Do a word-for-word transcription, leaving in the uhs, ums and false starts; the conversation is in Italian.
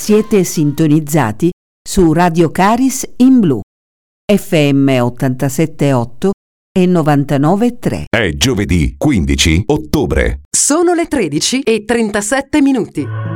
Siete sintonizzati su Radio Caris in Blu, F M ottantasette virgola otto e novantanove virgola tre. È giovedì quindici ottobre. Sono le tredici e trentasette minuti.